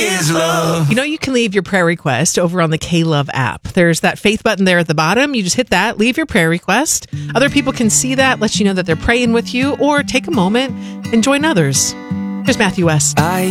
His love. You know, you can leave your prayer request over on the K-Love app. There's that faith button there at the bottom. You just hit that, leave your prayer request. Other people can see that, let you know that they're praying with you, or take a moment and join others. Here's Matthew West. I